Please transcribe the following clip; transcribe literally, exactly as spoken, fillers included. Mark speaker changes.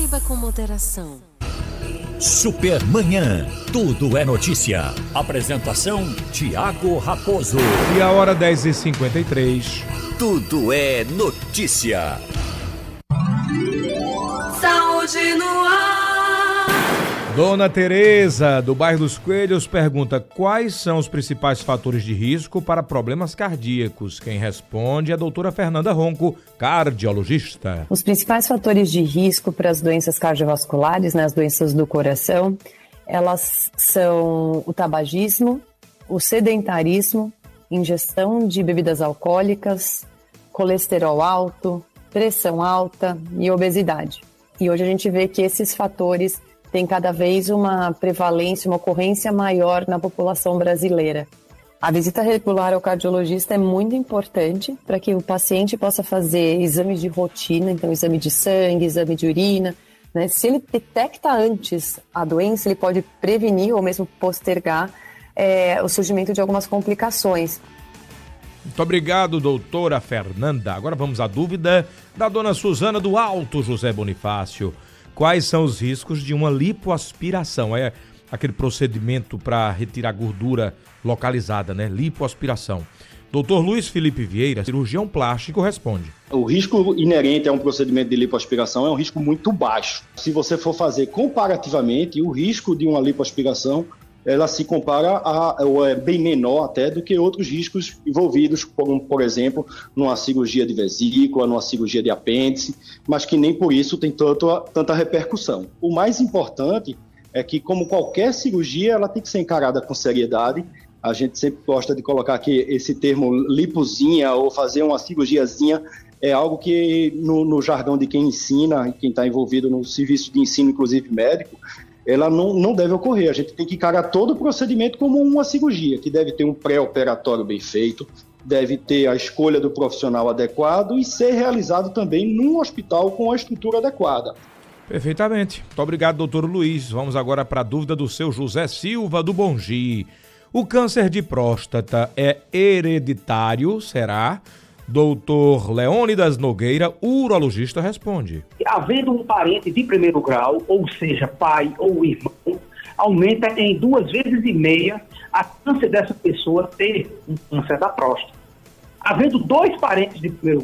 Speaker 1: Beba com moderação.
Speaker 2: Supermanhã, tudo é notícia. Apresentação, Tiago Raposo.
Speaker 3: E a hora dez e cinquenta e três.
Speaker 2: Tudo é notícia.
Speaker 1: Saúde no ar.
Speaker 3: Dona Tereza, do bairro dos Coelhos, pergunta quais são os principais fatores de risco para problemas cardíacos. Quem responde é a doutora Fernanda Ronco, cardiologista.
Speaker 4: Os principais fatores de risco para as doenças cardiovasculares, né, as doenças do coração, elas são o tabagismo, o sedentarismo, ingestão de bebidas alcoólicas, colesterol alto, pressão alta e obesidade. E hoje a gente vê que esses fatores têm cada vez uma prevalência, uma ocorrência maior na população brasileira. A visita regular ao cardiologista é muito importante para que o paciente possa fazer exames de rotina, então exame de sangue, exame de urina, né? Se ele detecta antes a doença, ele pode prevenir ou mesmo postergar é, o surgimento de algumas complicações.
Speaker 3: Muito obrigado, doutora Fernanda. Agora vamos à dúvida da dona Suzana do Alto José Bonifácio. Quais são os riscos de uma lipoaspiração? É aquele procedimento para retirar gordura localizada, né? Lipoaspiração. doutor Luiz Felipe Vieira, cirurgião plástico, responde.
Speaker 5: O risco inerente a um procedimento de lipoaspiração é um risco muito baixo. Se você for fazer comparativamente, o risco de uma lipoaspiração, ela se compara a, ou é bem menor até do que outros riscos envolvidos, como, por exemplo, numa cirurgia de vesícula, numa cirurgia de apêndice, mas que nem por isso tem tanto, tanta repercussão. O mais importante é que, como qualquer cirurgia, ela tem que ser encarada com seriedade. A gente sempre gosta de colocar aqui esse termo lipozinha ou fazer uma cirurgiazinha, é algo que no, no jargão de quem ensina e quem está envolvido no serviço de ensino, inclusive médico, ela não, não deve ocorrer. A gente tem que encarar todo o procedimento como uma cirurgia, que deve ter um pré-operatório bem feito, deve ter a escolha do profissional adequado e ser realizado também num hospital com a estrutura adequada.
Speaker 3: Perfeitamente. Muito obrigado, doutor Luiz. Vamos agora para a dúvida do seu José Silva, do Bongi. O câncer de próstata é hereditário, será? doutor Leônidas Nogueira, urologista, responde.
Speaker 6: Havendo um parente de primeiro grau, ou seja, pai ou irmão, aumenta em duas vezes e meia a chance dessa pessoa ter um câncer da próstata. Havendo dois parentes de primeiro